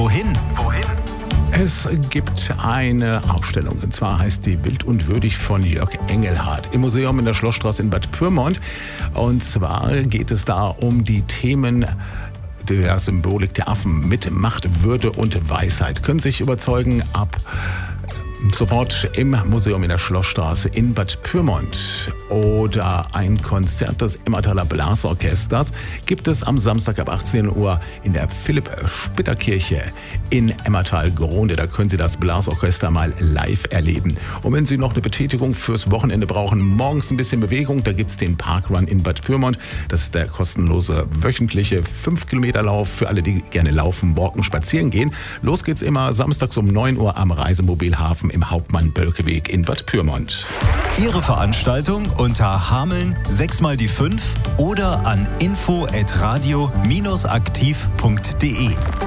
Wohin? Es gibt eine Ausstellung, und zwar heißt die Wild und Würdig von Jörg Engelhardt im Museum in der Schlossstraße in Bad Pyrmont. Und zwar geht es da um die Themen der Symbolik der Affen mit Macht, Würde und Weisheit. Können sich überzeugen ab sofort im Museum in der Schlossstraße in Bad Pyrmont. Oder ein Konzert des Emmertaler Blasorchesters gibt es am Samstag ab 18 Uhr in der Philipp-Spitter-Kirche in Emmertal-Gronde. Da können Sie das Blasorchester mal live erleben. Und wenn Sie noch eine Betätigung fürs Wochenende brauchen, morgens ein bisschen Bewegung, da gibt es den Parkrun in Bad Pyrmont. Das ist der kostenlose wöchentliche 5-Kilometer-Lauf für alle, die gerne laufen, walken, spazieren gehen. Los geht's immer samstags um 9 Uhr am Reisemobilhafen im Hauptmann-Bölke-Weg in Bad Pyrmont. Ihre Veranstaltung unter Hameln 6x5 oder an info@radio-aktiv.de.